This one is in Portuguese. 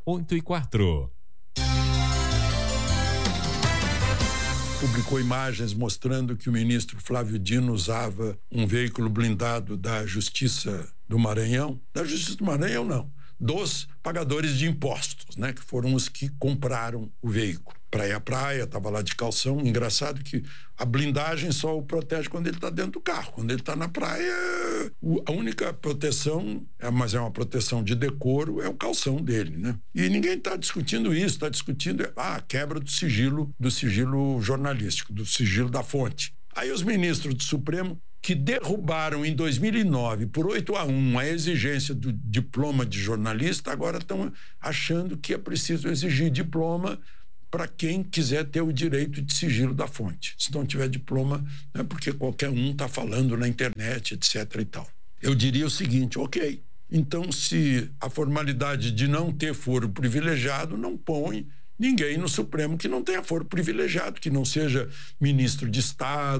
8h04. Publicou imagens mostrando que o ministro Flávio Dino usava um veículo blindado da Justiça do Maranhão. Da Justiça do Maranhão, não. Dos pagadores de impostos, né? Que foram os que compraram o veículo. Para ir à praia, estava lá de calção. Engraçado que a blindagem só o protege quando ele está dentro do carro. Quando ele está na praia, a única proteção, mas é uma proteção de decoro, é o calção dele, né? E ninguém está discutindo isso, está discutindo a quebra do sigilo jornalístico, do sigilo da fonte. Aí os ministros do Supremo, que derrubaram em 2009 por 8-1 a exigência do diploma de jornalista, agora estão achando que é preciso exigir diploma para quem quiser ter o direito de sigilo da fonte. Se não tiver diploma, não é porque qualquer um está falando na internet, etc. e tal. Eu diria o seguinte, ok, então se a formalidade de não ter foro privilegiado não põe ninguém no Supremo que não tenha foro privilegiado, que não seja ministro de Estado,